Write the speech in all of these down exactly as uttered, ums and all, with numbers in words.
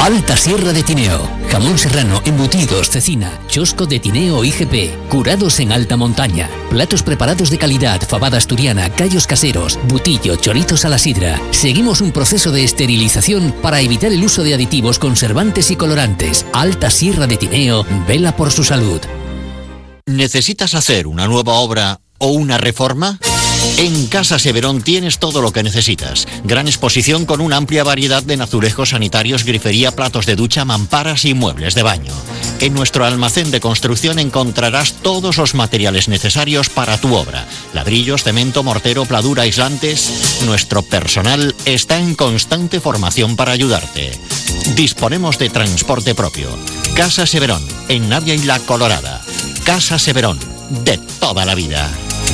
Alta Sierra de Tineo. Jamón serrano, embutidos, cecina, chosco de Tineo I G P, curados en alta montaña, platos preparados de calidad, fabada asturiana, callos caseros, butillo, chorizos a la sidra. Seguimos un proceso de esterilización para evitar el uso de aditivos, conservantes y colorantes. Alta Sierra de Tineo vela por su salud. ¿Necesitas hacer una nueva obra o una reforma? En Casa Severón tienes todo lo que necesitas. Gran exposición con una amplia variedad de azulejos sanitarios, grifería, platos de ducha, mamparas y muebles de baño. En nuestro almacén de construcción encontrarás todos los materiales necesarios para tu obra. Ladrillos, cemento, mortero, pladura, aislantes. Nuestro personal está en constante formación para ayudarte. Disponemos de transporte propio. Casa Severón, en Navia y La Colorada. Casa Severón, de toda la vida.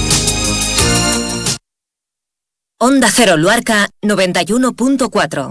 Onda Cero Luarca noventa y uno punto cuatro.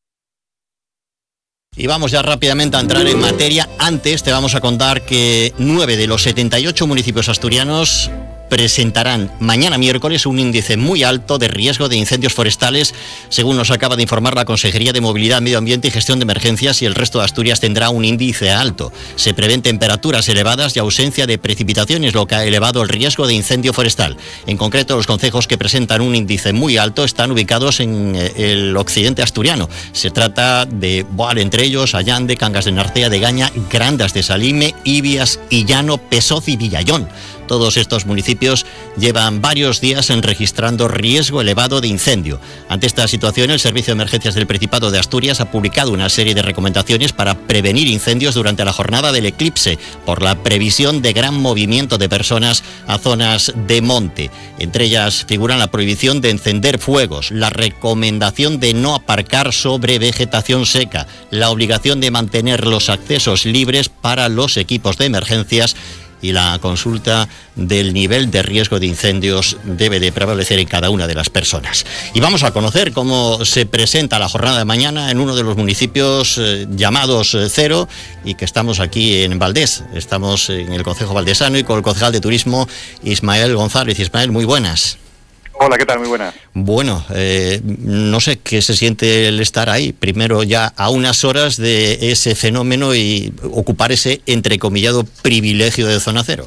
Y vamos ya rápidamente a entrar en materia. Antes te vamos a contar que nueve de los setenta y ocho municipios asturianos presentarán mañana miércoles un índice muy alto de riesgo de incendios forestales, según nos acaba de informar la Consejería de Movilidad, Medio Ambiente y Gestión de Emergencias, y el resto de Asturias tendrá un índice alto. Se prevén temperaturas elevadas y ausencia de precipitaciones, lo que ha elevado el riesgo de incendio forestal. En concreto, los concejos que presentan un índice muy alto están ubicados en el occidente asturiano. Se trata de Boal, entre ellos Allande, Cangas de Narcea, de Gaña, Grandas de Salime, Ibias, Illano, Pesoz y Villayón. Todos estos municipios llevan varios días en registrando riesgo elevado de incendio. Ante esta situación, el Servicio de Emergencias del Principado de Asturias ha publicado una serie de recomendaciones para prevenir incendios durante la jornada del eclipse, por la previsión de gran movimiento de personas a zonas de monte. Entre ellas figuran la prohibición de encender fuegos, la recomendación de no aparcar sobre vegetación seca, la obligación de mantener los accesos libres para los equipos de emergencias, y la consulta del nivel de riesgo de incendios debe de prevalecer en cada una de las personas. Y vamos a conocer cómo se presenta la jornada de mañana en uno de los municipios eh, llamados eh, cero, y que estamos aquí en Valdés. Estamos en el Concejo Valdesano y con el concejal de Turismo, Ismael González. Ismael, muy buenas. Hola, ¿qué tal? Muy buenas. Bueno, eh, no sé qué se siente el estar ahí, primero ya a unas horas de ese fenómeno y ocupar ese entrecomillado privilegio de zona cero.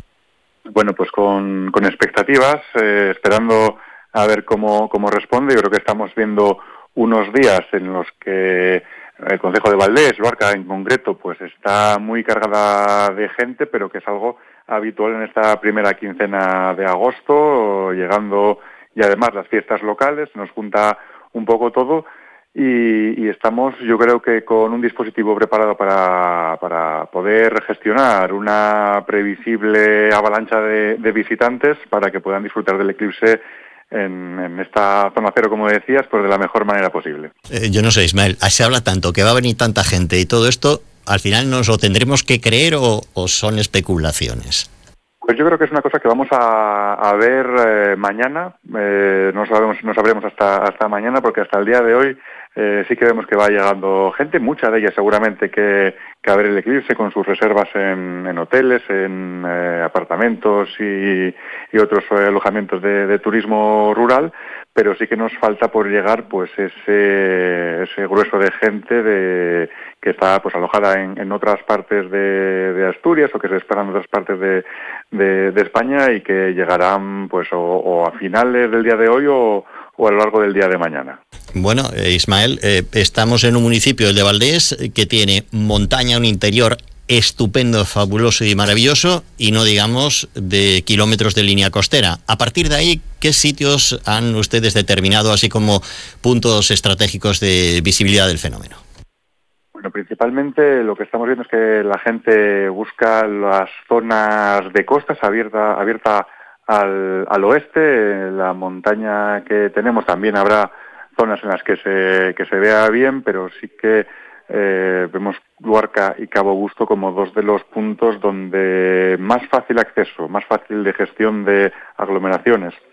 Bueno, pues con, con expectativas, eh, esperando a ver cómo, cómo responde. Yo creo que estamos viendo unos días en los que el Concejo de Valdés, Luarca en concreto, pues está muy cargada de gente, pero que es algo habitual en esta primera quincena de agosto, llegando, y además las fiestas locales, nos junta un poco todo, y, y estamos, yo creo que con un dispositivo preparado para, para poder gestionar una previsible avalancha de, de visitantes para que puedan disfrutar del eclipse en, en esta zona cero, como decías, pues de la mejor manera posible. Eh, yo no sé, Ismael, se habla tanto que va a venir tanta gente y todo esto, ¿al final nos lo tendremos que creer o, o son especulaciones? Pues yo creo que es una cosa que vamos a, a ver eh, mañana. Eh, no sabemos, no sabremos hasta hasta mañana, porque hasta el día de hoy eh, sí que vemos que va llegando gente, mucha de ella seguramente que, que a ver el eclipse con sus reservas en, en hoteles, en eh, apartamentos y, y otros eh, alojamientos de, de turismo rural, pero sí que nos falta por llegar pues ese ese grueso de gente de que está pues alojada en, en otras partes de, de Asturias, o que se esperan en otras partes de, de, de España, y que llegarán pues o, o a finales del día de hoy o, o a lo largo del día de mañana. Bueno, eh, Ismael, eh, estamos en un municipio, el de Valdés, que tiene montaña, un interior estupendo, fabuloso y maravilloso, y no digamos de kilómetros de línea costera. A partir de ahí, ¿qué sitios han ustedes determinado así como puntos estratégicos de visibilidad del fenómeno? Bueno, principalmente lo que estamos viendo es que la gente busca las zonas de costas abierta, abierta al, al oeste. La montaña que tenemos también habrá zonas en las que se, que se vea bien, pero sí que eh, vemos Luarca y Cabo Busto como dos de los puntos donde más fácil acceso, más fácil de gestión de aglomeraciones